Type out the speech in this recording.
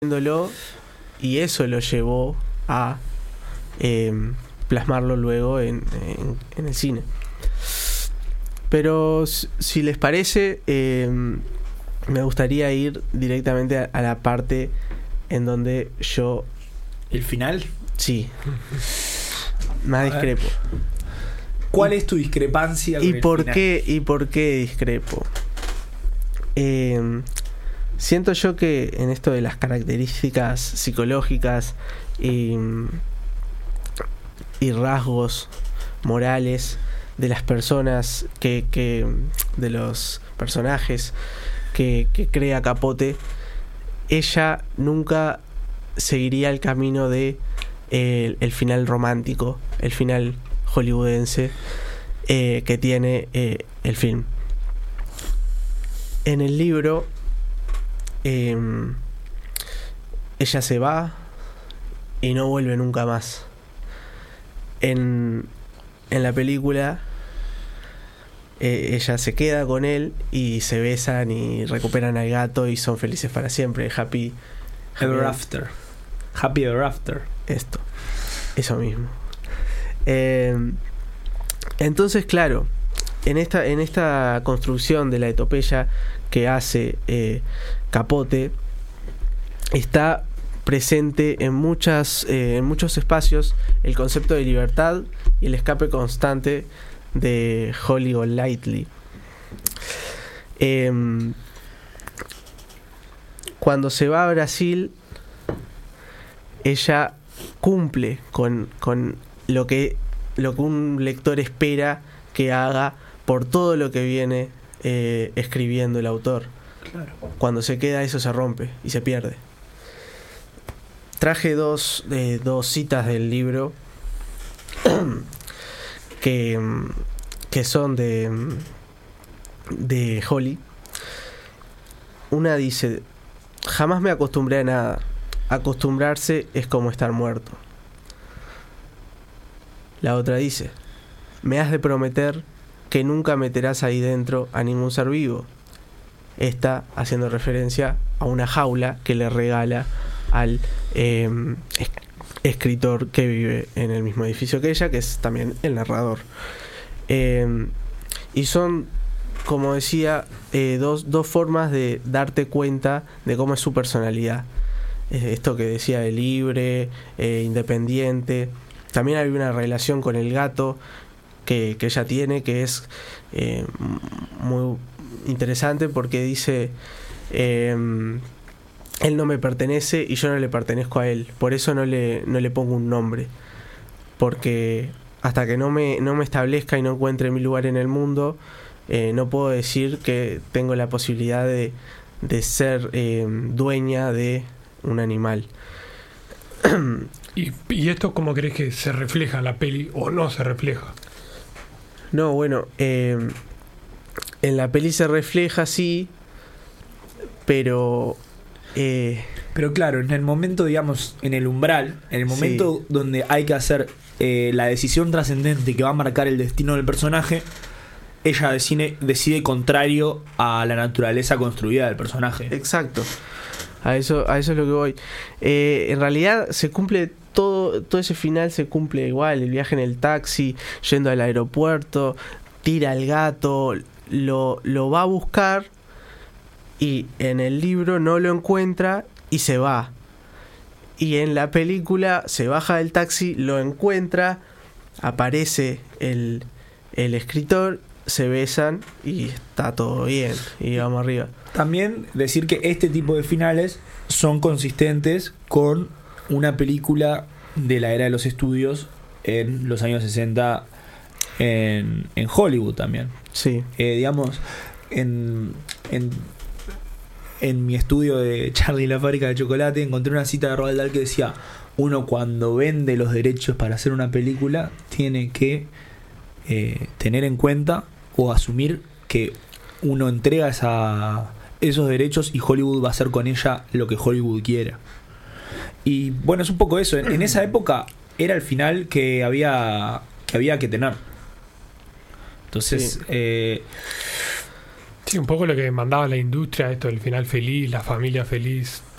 viéndolo, y eso lo llevó a plasmarlo luego en el cine. Pero si les parece, me gustaría ir directamente a la parte en donde yo... ¿El final? Sí. Más discrepo. ¿Cuál es tu discrepancia con ¿Y el por final? ¿Y por qué discrepo? Siento yo que en esto de las características psicológicas y rasgos morales de las personas de los personajes que crea Capote, ella nunca seguiría el camino de el final romántico, el final hollywoodense que tiene el film. En el libro ella se va y no vuelve nunca más. En la película ella se queda con él y se besan y recuperan al gato y son felices para siempre. Happy Ever After. Happy Ever After. Eso mismo. Entonces, claro, en esta construcción de la epopeya que hace Capote, está presente en muchos espacios el concepto de libertad y el escape constante de Holly Golightly. Cuando se va a Brasil, ella cumple con lo que un lector espera que haga por todo lo que viene escribiendo el autor. Claro. Cuando se queda, eso se rompe y se pierde. Traje dos citas del libro que son de Holly. Una dice: jamás me acostumbré a nada. Acostumbrarse es como estar muerto. La otra dice: me has de prometer que nunca meterás ahí dentro a ningún ser vivo. Esta haciendo referencia a una jaula que le regala al escritor que vive en el mismo edificio que ella, que es también el narrador. Y son, como decía, dos formas de darte cuenta de cómo es su personalidad. Esto que decía de libre, independiente. También hay una relación con el gato que ella tiene, que es muy interesante, porque dice: él no me pertenece y yo no le pertenezco a él, por eso no le pongo un nombre, porque hasta que no me establezca y no encuentre mi lugar en el mundo, no puedo decir que tengo la posibilidad de ser dueña de un animal. ¿Y esto cómo crees que se refleja en la peli o no se refleja? No, bueno, en la peli se refleja, sí, pero claro, en el momento, digamos, en el umbral, en el momento sí, donde hay que hacer la decisión trascendente que va a marcar el destino del personaje, ella decide contrario a la naturaleza construida del personaje. exacto. A eso es lo que voy. En realidad se cumple todo ese final, se cumple igual. El viaje en el taxi, yendo al aeropuerto, tira al gato, lo va a buscar y en el libro no lo encuentra y se va. Y en la película se baja del taxi, lo encuentra, aparece el escritor, se besan y está todo bien y vamos arriba. También decir que este tipo de finales son consistentes con una película de la era de los estudios en los años 60 en Hollywood también. Sí. Digamos, en mi estudio de Charlie y la fábrica de chocolate encontré una cita de Roald Dahl que decía: uno cuando vende los derechos para hacer una película tiene que tener en cuenta o asumir que uno entrega esos derechos y Hollywood va a hacer con ella lo que Hollywood quiera. Y bueno, es un poco eso. En esa época era el final que había que tener. Entonces, sí, un poco lo que mandaba la industria, esto del final feliz, la familia feliz.